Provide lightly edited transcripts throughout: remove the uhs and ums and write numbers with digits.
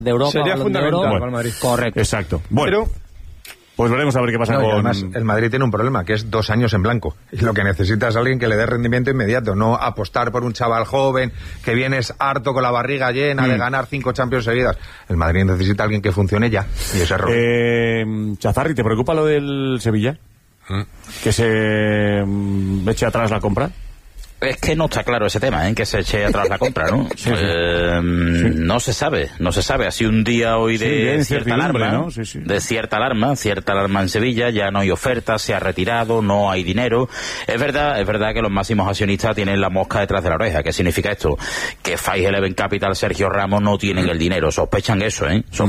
de Europa. Sería fundamental para el Madrid. Correcto. Exacto. Bueno, pues veremos a ver qué pasa con... Además, el Madrid tiene un problema, que es 2 años en blanco. Y lo que necesita es alguien que le dé rendimiento inmediato, no apostar por un chaval joven que vienes harto con la barriga llena de ganar 5 Champions seguidas. El Madrid necesita alguien que funcione ya. Y ese es Chazarri, ¿te preocupa lo del Sevilla? ¿Que se eche atrás la compra? Es que no está claro ese tema, que se eche atrás la compra, ¿no? Sí. No se sabe. Ha sido un día hoy de cierta alarma, ¿no? De cierta alarma en Sevilla, ya no hay oferta, se ha retirado, no hay dinero. Es verdad que los máximos accionistas tienen la mosca detrás de la oreja. ¿Qué significa esto? Que 511 Capital, Sergio Ramos no tienen el dinero. Sospechan eso,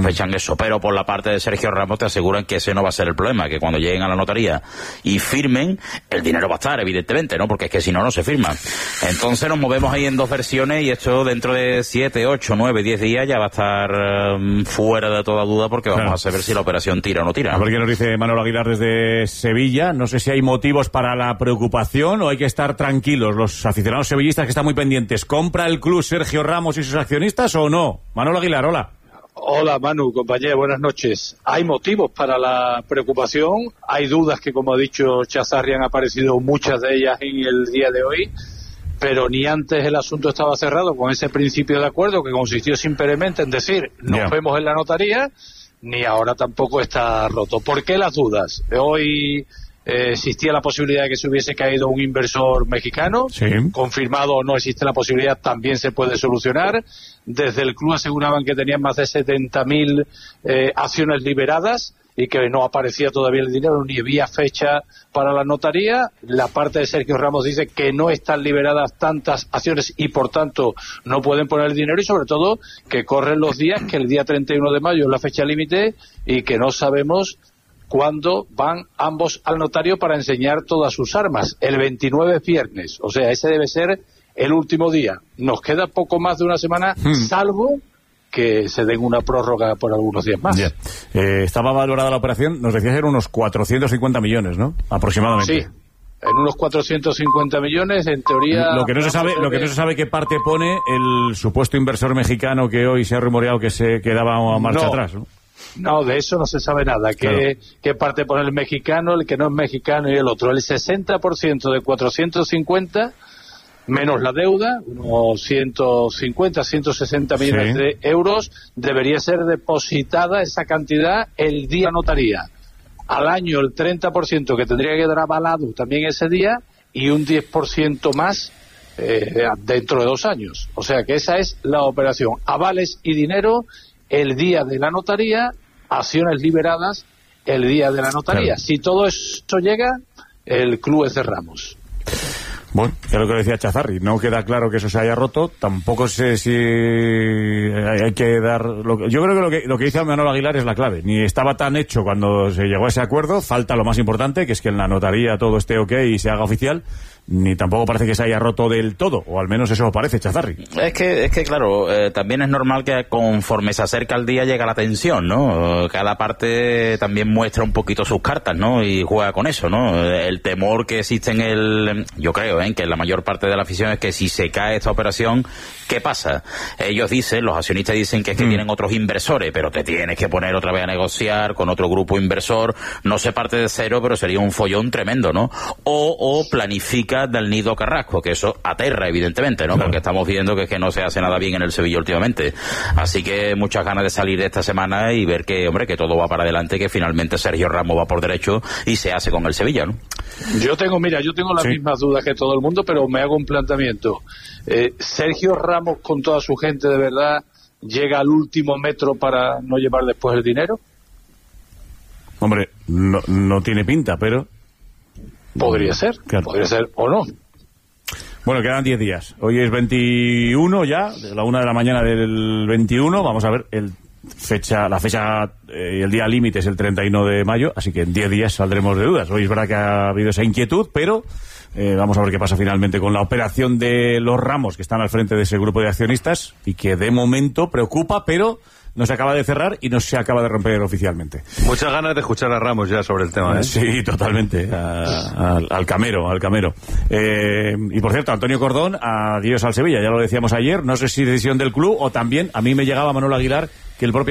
pero por la parte de Sergio Ramos te aseguran que ese no va a ser el problema, que cuando lleguen a la notaría y firmen, el dinero va a estar, evidentemente, ¿no? Porque es que si no se firma. Entonces nos movemos ahí en 2 versiones y esto dentro de 7, 8, 9, 10 días ya va a estar fuera de toda duda, porque vamos a saber si la operación tira o no tira. A ver qué nos dice Manolo Aguilar desde Sevilla. No sé si hay motivos para la preocupación o hay que estar tranquilos los aficionados sevillistas que están muy pendientes. ¿Compra el club Sergio Ramos y sus accionistas o no? Manolo Aguilar, hola. Hola Manu, compañero, buenas noches. Hay motivos para la preocupación, hay dudas que, como ha dicho Chazarri, han aparecido muchas de ellas en el día de hoy, pero ni antes el asunto estaba cerrado con ese principio de acuerdo que consistió simplemente en decir nos vemos en la notaría, ni ahora tampoco está roto. ¿Por qué las dudas? Hoy existía la posibilidad de que se hubiese caído un inversor mexicano, confirmado o no existe la posibilidad, también se puede solucionar. Desde el club aseguraban que tenían más de 70.000 acciones liberadas y que no aparecía todavía el dinero, ni había fecha para la notaría. La parte de Sergio Ramos dice que no están liberadas tantas acciones y por tanto no pueden poner el dinero, y sobre todo que corren los días, que el día 31 de mayo es la fecha límite y que no sabemos cuándo van ambos al notario para enseñar todas sus armas. El 29 es viernes, o sea, ese debe ser el último día. Nos queda poco más de una semana, salvo que se den una prórroga por algunos días más. Estaba valorada la operación, nos decías, eran unos 450 millones, ¿no? Aproximadamente. Sí, en unos 450 millones, en teoría... Lo que no se sabe qué parte pone el supuesto inversor mexicano que hoy se ha rumoreado que se quedaba a marcha atrás, ¿no? No, de eso no se sabe nada. ¿Qué parte pone el mexicano, el que no es mexicano y el otro? El 60% de 450... menos la deuda, unos 150, 160 millones de euros, debería ser depositada esa cantidad el día notaría. Al año el 30% que tendría que dar avalado también ese día y un 10% más dentro de 2 años. O sea que esa es la operación. Avales y dinero el día de la notaría, acciones liberadas el día de la notaría. Claro. Si todo esto llega, el club es de Ramos. Bueno, es lo que decía Chazarri, no queda claro que eso se haya roto, tampoco sé si hay que dar... Yo creo que lo que dice Manolo Aguilar es la clave, ni estaba tan hecho cuando se llegó a ese acuerdo, falta lo más importante, que es que en la notaría todo esté ok y se haga oficial, ni tampoco parece que se haya roto del todo, o al menos eso parece, Chazarri. Es que claro, también es normal que conforme se acerca el día llega la tensión, ¿no? Cada parte también muestra un poquito sus cartas, ¿no? Y juega con eso, ¿no? El temor que existe yo creo, que en la mayor parte de la afición es que si se cae esta operación, ¿qué pasa? Ellos dicen, los accionistas dicen que es que tienen otros inversores, pero te tienes que poner otra vez a negociar con otro grupo inversor, no se parte de cero, pero sería un follón tremendo, ¿no? O planifica del nido Carrasco, que eso aterra evidentemente, ¿no? Porque estamos viendo que es que no se hace nada bien en el Sevilla últimamente. Así que muchas ganas de salir de esta semana y ver que todo va para adelante, que finalmente Sergio Ramos va por derecho y se hace con el Sevilla, ¿no? Yo tengo las mismas dudas que todo el mundo, pero me hago un planteamiento. Sergio Ramos con toda su gente de verdad llega al último metro para no llevar después el dinero. Hombre, no tiene pinta, pero podría ser, claro. Podría ser o no. Bueno, quedan 10 días. Hoy es 21 ya, de la 1 de la mañana del 21. Vamos a ver la fecha y el día límite es el 31 de mayo, así que en 10 días saldremos de dudas. Hoy es verdad que ha habido esa inquietud, pero vamos a ver qué pasa finalmente con la operación de los Ramos, que están al frente de ese grupo de accionistas y que de momento preocupa, pero no se acaba de cerrar y no se acaba de romper oficialmente. Muchas ganas de escuchar a Ramos ya sobre el tema, ¿eh? Sí, totalmente. Al Camero. Y por cierto, Antonio Cordón, adiós al Sevilla, ya lo decíamos ayer, no sé si decisión del club o también, a mí me llegaba Manolo Aguilar que el propio